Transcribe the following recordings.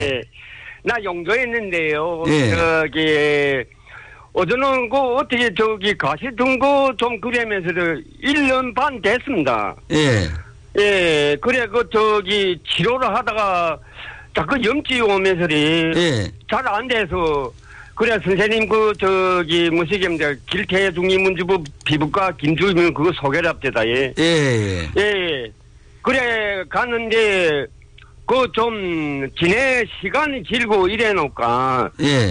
예. 나 용조에 있는데요. 예. 어제는 어떻게 가시 등거 좀 그러면서도 1년 반 됐습니다. 예. 예, 그래, 치료를 하다가 자꾸 염증이 오면서 예. 잘 안 돼서, 그래, 선생님, 길태중이문주부 피부과 김주임 그거 소개를 합니다, 예. 예. 예. 그래, 갔는데, 시간이 길고 이래 놓을까. 예.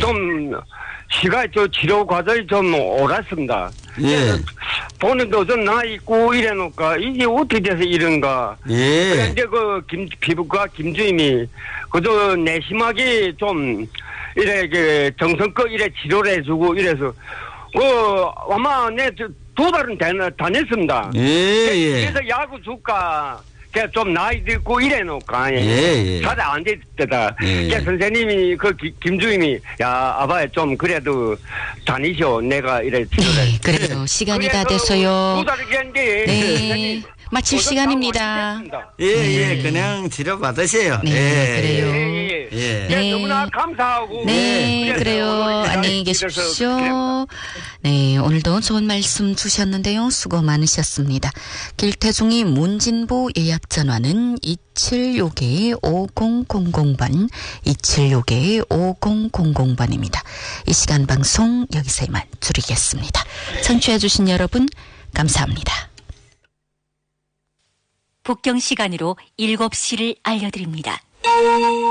치료 과정이 좀 옳았습니다. 예. 돈도 좀 나 있고 이래 놓을까. 이게 어떻게 돼서 이런가. 예. 그런데 피부과 김주임이 내심하게 좀, 정성껏 치료를 해주고 이래서, 아마 2달은 다녔습니다. 예. 그래서 야구 줄까. 좀 나이 들고 이래 놓을까. 예. 잘 안 됐다. 예. 선생님이, 김주임이, 아바야, 좀, 그래도, 다니셔. 내가 이래 치료를. 네, 그래요. 시간이 다 돼서요. 2달이겠는데. 네. 마칠 시간입니다. 예. 그냥 치료 받으세요. 네, 예. 그래요. 예. 네. 너무나 감사하고. 네, 그래요. 안녕히 계십시오. 네, 오늘도 좋은 말씀 주셨는데요. 수고 많으셨습니다. 길태중이 문진보 예약 전화는 2765-5000번, 2765-5000번입니다. 이 시간 방송 여기서 이만 줄이겠습니다. 청취해주신 여러분, 감사합니다. 북경 시간으로 7시를 알려드립니다.